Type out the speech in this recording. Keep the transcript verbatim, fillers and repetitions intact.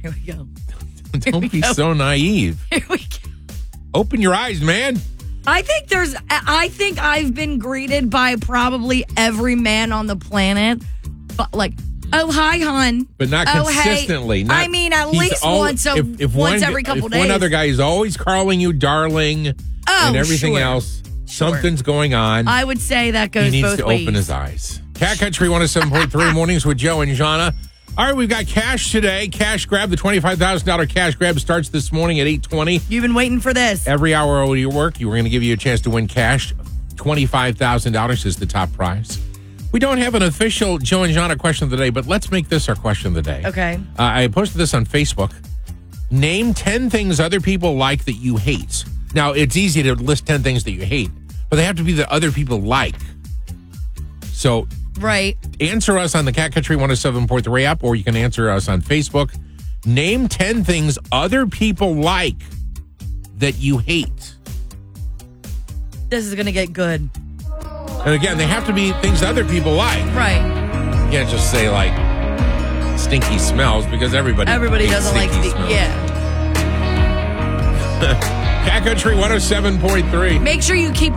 Here we go. Don't we be go. so naive. Here we go. Open your eyes, man. I think there's, I think I've been greeted by probably every man on the planet. But like, oh, hi, hon. But not oh, consistently. Hey. Not, I mean, at he's least al- once a, if, if once one, every couple if days. One other guy is always calling you darling oh, and everything sure. else. Sure. Something's going on. I would say that goes he needs both to ways. open his eyes. Cat Country one oh seven point three Mornings with Joe and Jana. All right, we've got cash today. Cash grab. The twenty-five thousand dollars cash grab starts this morning at eight twenty. You've been waiting for this. Every hour of your work, you were going to give you a chance to win cash. twenty-five thousand dollars is the top prize. We don't have an official Joe and Jana question of the day, but let's make this our question of the day. Okay. Uh, I posted this on Facebook. Name ten things other people like that you hate. Now, it's easy to list ten things that you hate, but they have to be that other people like. So Right. answer us on the Cat Country one oh seven point three app, or you can answer us on Facebook. Name ten things other people like that you hate. This is going to get good. And again, they have to be things other people like. Right. You can't just say, like, stinky smells, because everybody Everybody hates doesn't like stinky the, smells. yeah. Cat Country one oh seven point three. Make sure you keep